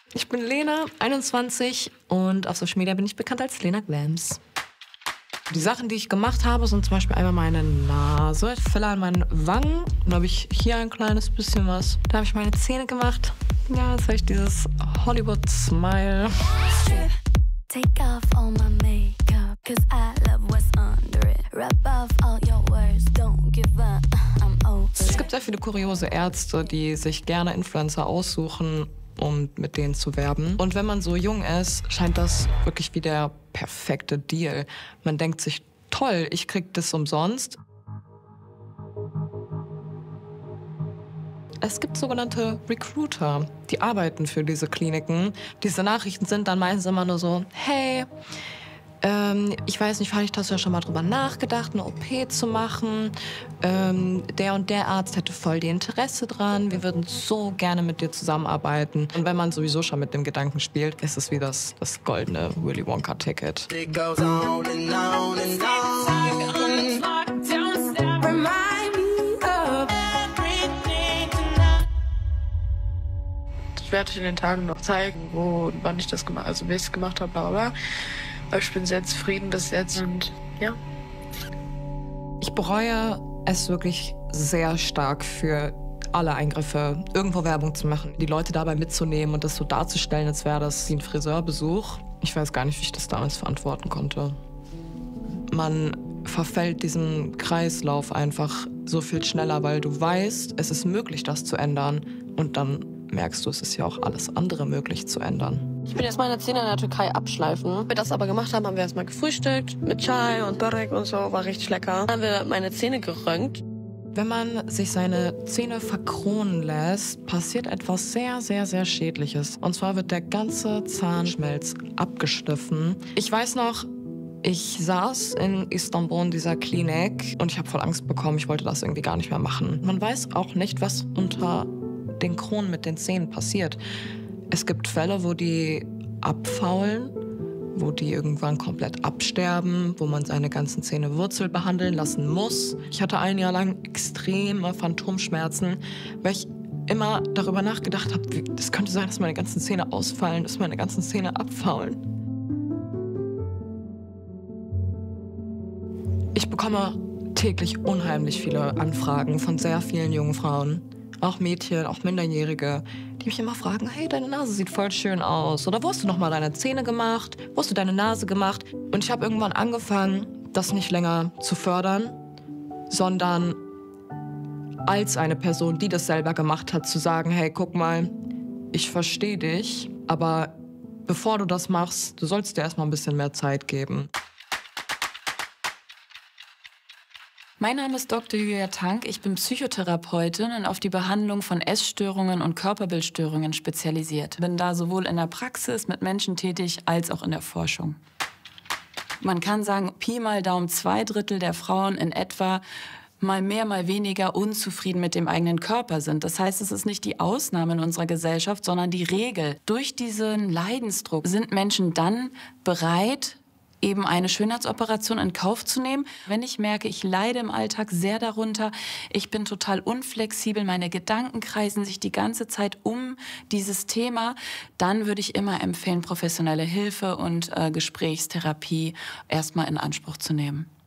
Ich bin Lena, 21 und auf Social Media bin ich bekannt als Lena Glams. Die Sachen, die ich gemacht habe, sind zum Beispiel einmal meine Nase. Ich Filler an meinen Wangen. Dann habe ich hier ein kleines bisschen was. Da habe ich meine Zähne gemacht. Ja, jetzt habe ich dieses Hollywood-Smile. Take off all my makeup, 'cause I love what's under it. Rub off all your words, don't give up, I'm over it. Es gibt sehr viele kuriose Ärzte, die sich gerne Influencer aussuchen, um mit denen zu werben. Und wenn man so jung ist, scheint das wirklich wie der perfekte Deal. Man denkt sich, toll, ich krieg das umsonst. Es gibt sogenannte Recruiter, die arbeiten für diese Kliniken. Diese Nachrichten sind dann meistens immer nur so, hey, ich weiß nicht, vielleicht hast du ja schon mal drüber nachgedacht, eine OP zu machen. Der und der Arzt hätte voll die Interesse dran. Wir würden so gerne mit dir zusammenarbeiten. Und wenn man sowieso schon mit dem Gedanken spielt, ist es wie das goldene Willy Wonka-Ticket. It goes on and on and on. Ich werde euch in den Tagen noch zeigen, wo und wann ich das gemacht habe, also wie ich es gemacht habe, bla bla. Aber ich bin sehr zufrieden bis jetzt und ja. Ich bereue es wirklich sehr stark für alle Eingriffe, irgendwo Werbung zu machen, die Leute dabei mitzunehmen und das so darzustellen, als wäre das wie ein Friseurbesuch. Ich weiß gar nicht, wie ich das damals verantworten konnte. Man verfällt diesen Kreislauf einfach so viel schneller, weil du weißt, es ist möglich, das zu ändern. Und dann merkst du, es ist ja auch alles andere möglich zu ändern. Ich will jetzt meine Zähne in der Türkei abschleifen. Als wir das aber gemacht haben, haben wir erstmal gefrühstückt mit Chai und Börek und so, war richtig lecker. Dann haben wir meine Zähne geröntgt. Wenn man sich seine Zähne verkronen lässt, passiert etwas sehr, sehr, sehr Schädliches. Und zwar wird der ganze Zahnschmelz abgeschliffen. Ich weiß noch, ich saß in Istanbul in dieser Klinik und ich habe voll Angst bekommen. Ich wollte das irgendwie gar nicht mehr machen. Man weiß auch nicht, was unter den Kronen mit den Zähnen passiert. Es gibt Fälle, wo die abfaulen, wo die irgendwann komplett absterben, wo man seine ganzen Zähne Wurzel behandeln lassen muss. Ich hatte ein Jahr lang extreme Phantomschmerzen, weil ich immer darüber nachgedacht habe, es könnte sein, dass meine ganzen Zähne ausfallen, dass meine ganzen Zähne abfaulen. Ich bekomme täglich unheimlich viele Anfragen von sehr vielen jungen Frauen. Auch Mädchen, auch Minderjährige, die mich immer fragen, hey, deine Nase sieht voll schön aus. Oder wo hast du noch mal deine Zähne gemacht? Wo hast du deine Nase gemacht? Und ich habe irgendwann angefangen, das nicht länger zu fördern, sondern als eine Person, die das selber gemacht hat, zu sagen, hey, guck mal, ich verstehe dich, aber bevor du das machst, du sollst dir erstmal ein bisschen mehr Zeit geben. Mein Name ist Dr. Julia Tank. Ich bin Psychotherapeutin und auf die Behandlung von Essstörungen und Körperbildstörungen spezialisiert. Bin da sowohl in der Praxis mit Menschen tätig, als auch in der Forschung. Man kann sagen, Pi mal Daumen 2/3 der Frauen in etwa mal mehr, mal weniger unzufrieden mit dem eigenen Körper sind. Das heißt, es ist nicht die Ausnahme in unserer Gesellschaft, sondern die Regel. Durch diesen Leidensdruck sind Menschen dann bereit, eben eine Schönheitsoperation in Kauf zu nehmen. Wenn ich merke, ich leide im Alltag sehr darunter, ich bin total unflexibel, meine Gedanken kreisen sich die ganze Zeit um dieses Thema, dann würde ich immer empfehlen, professionelle Hilfe und Gesprächstherapie erstmal in Anspruch zu nehmen.